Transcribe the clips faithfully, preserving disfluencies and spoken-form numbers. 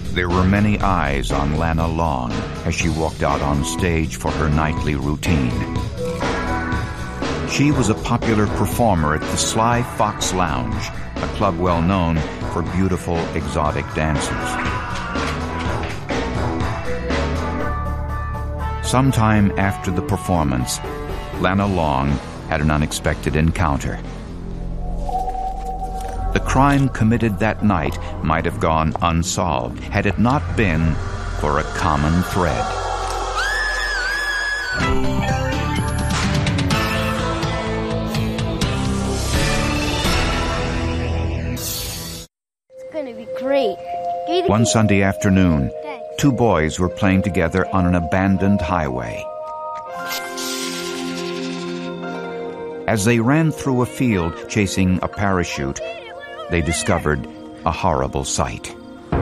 There were many eyes on Lana Long as she walked out on stage for her nightly routine. She was a popular performer at the Sly Fox Lounge, a club well known for beautiful, exotic dancers. Sometime after the performance, Lana Long had an unexpected encounter. The crime committed that night might have gone unsolved had it not been for a common thread. It's gonna be great. One Sunday afternoon, two boys were playing together on an abandoned highway. As they ran through a field chasing a parachute, they discovered a horrible sight.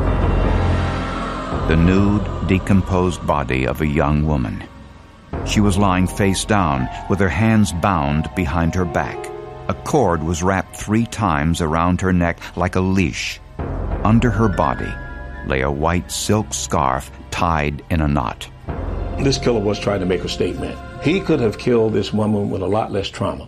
The nude, decomposed body of a young woman. She was lying face down with her hands bound behind her back. A cord was wrapped three times around her neck like a leash. Under her body lay a white silk scarf tied in a knot. This killer was trying to make a statement. He could have killed this woman with a lot less trauma.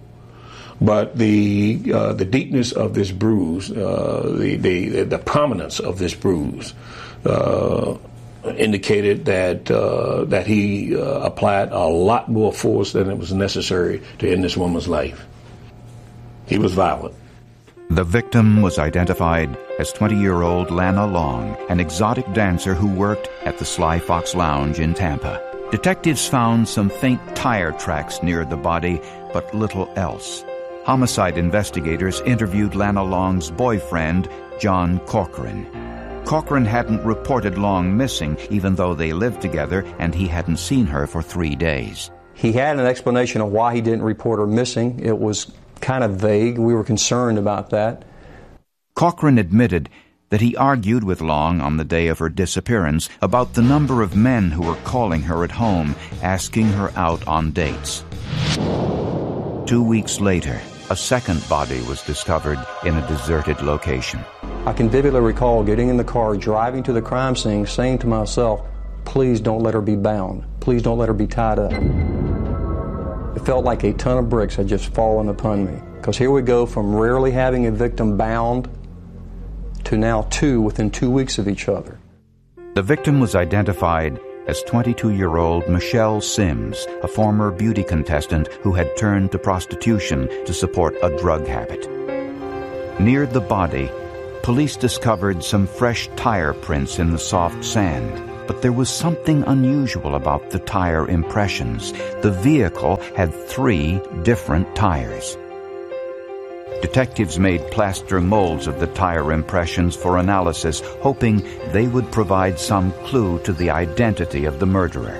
But the uh, the deepness of this bruise, uh, the, the the prominence of this bruise, uh, indicated that uh, that he uh, applied a lot more force than it was necessary to end this woman's life. He was violent. The victim was identified as twenty-year-old Lana Long, an exotic dancer who worked at the Sly Fox Lounge in Tampa. Detectives found some faint tire tracks near the body, but little else. Homicide investigators interviewed Lana Long's boyfriend, John Corcoran. Corcoran hadn't reported Long missing, even though they lived together and he hadn't seen her for three days. He had an explanation of why he didn't report her missing. It was kind of vague. We were concerned about that. Corcoran admitted that he argued with Long on the day of her disappearance about the number of men who were calling her at home, asking her out on dates. Two weeks later, a second body was discovered in a deserted location. I can vividly recall getting in the car, driving to the crime scene, saying to myself, please don't let her be bound. Please don't let her be tied up. It felt like a ton of bricks had just fallen upon me. Because here we go from rarely having a victim bound to now two within two weeks of each other. The victim was identified as twenty-two-year-old Michelle Sims, a former beauty contestant who had turned to prostitution to support a drug habit. Near the body, police discovered some fresh tire prints in the soft sand, but there was something unusual about the tire impressions. The vehicle had three different tires. Detectives made plaster molds of the tire impressions for analysis, hoping they would provide some clue to the identity of the murderer.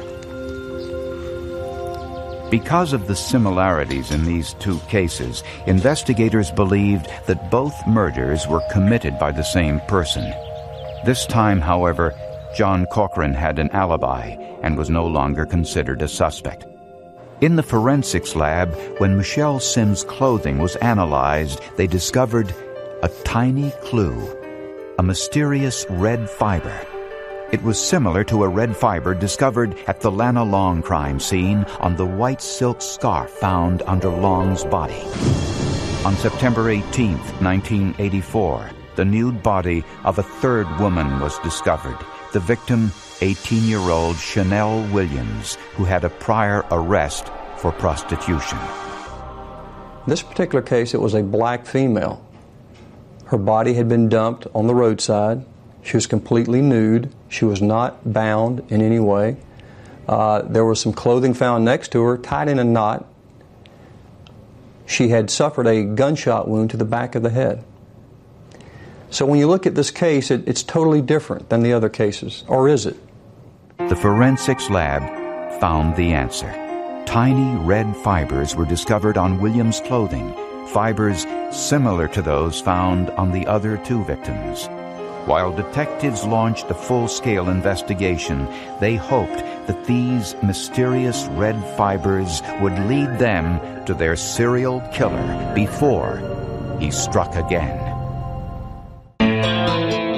Because of the similarities in these two cases, investigators believed that both murders were committed by the same person. This time, however, John Corcoran had an alibi and was no longer considered a suspect. In the forensics lab, when Michelle Sims' clothing was analyzed, they discovered a tiny clue, a mysterious red fiber. It was similar to a red fiber discovered at the Lana Long crime scene on the white silk scarf found under Long's body. On September eighteenth, nineteen eighty-four, the nude body of a third woman was discovered. The victim, eighteen-year-old Chanel Williams, who had a prior arrest for prostitution. In this particular case, it was a black female. Her body had been dumped on the roadside. She was completely nude. She was not bound in any way. Uh, there was some clothing found next to her, tied in a knot. She had suffered a gunshot wound to the back of the head. So when you look at this case, it, it's totally different than the other cases. Or is it? The forensics lab found the answer. Tiny red fibers were discovered on Williams' clothing, fibers similar to those found on the other two victims. While detectives launched a full-scale investigation, they hoped that these mysterious red fibers would lead them to their serial killer before he struck again.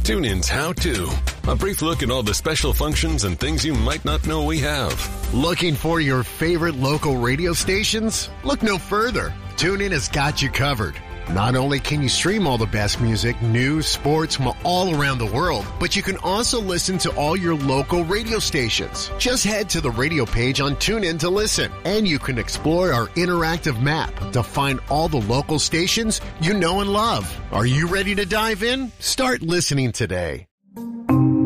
TuneIn's How To. A brief look at all the special functions and things you might not know we have. Looking for your favorite local radio stations? Look no further. TuneIn has got you covered. Not only can you stream all the best music, news, sports from all around the world, but you can also listen to all your local radio stations. Just head to the radio page on TuneIn to listen, and you can explore our interactive map to find all the local stations you know and love. Are you ready to dive in? Start listening today.